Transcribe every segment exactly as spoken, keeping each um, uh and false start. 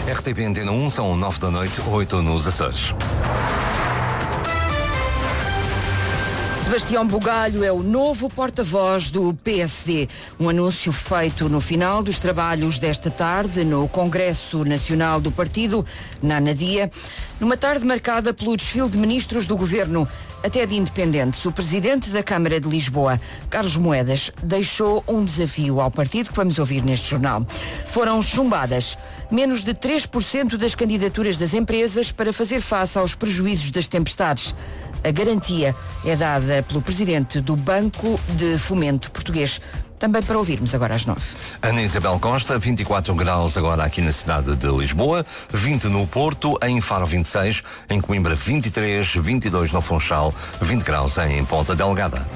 R T P Antena um, são nove da noite, oito nos Açores. Sebastião Bugalho é o novo porta-voz do P S D. Um anúncio feito no final dos trabalhos desta tarde no Congresso Nacional do Partido, na Anadia, numa tarde marcada pelo desfile de ministros do Governo, até de independentes. O Presidente da Câmara de Lisboa, Carlos Moedas, deixou um desafio ao partido que vamos ouvir neste jornal. Foram chumbadas menos de três por cento das candidaturas das empresas para fazer face aos prejuízos das tempestades. A garantia é dada pelo Presidente do Banco de Fomento Português. Também para ouvirmos agora às nove. Ana Isabel Costa, vinte e quatro graus agora aqui na cidade de Lisboa, vinte no Porto, em Faro vinte e seis, em Coimbra vinte e três, vinte e dois no Funchal, vinte graus em Ponta Delgada.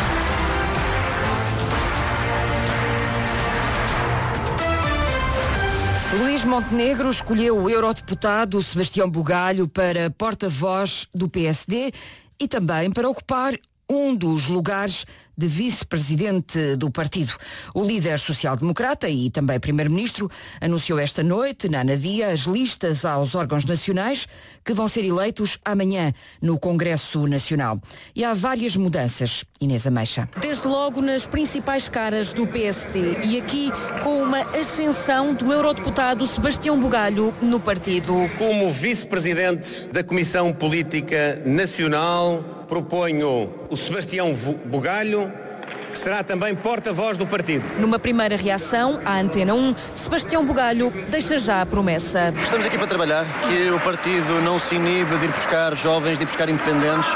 Luís Montenegro escolheu o eurodeputado Sebastião Bugalho para porta-voz do P S D e também para ocupar um dos lugares de vice-presidente do partido. O líder social-democrata e também primeiro-ministro anunciou esta noite, na Anadia, as listas aos órgãos nacionais que vão ser eleitos amanhã no Congresso Nacional. E há várias mudanças. Inês Ameixa. Desde logo nas principais caras do P S D e aqui com uma ascensão do eurodeputado Sebastião Bugalho no partido. Como vice-presidente da Comissão Política Nacional, proponho o Sebastião Bugalho, que será também porta-voz do partido. Numa primeira reação à Antena um, Sebastião Bugalho deixa já a promessa. Estamos aqui para trabalhar, que o partido não se inibe de ir buscar jovens, de ir buscar independentes.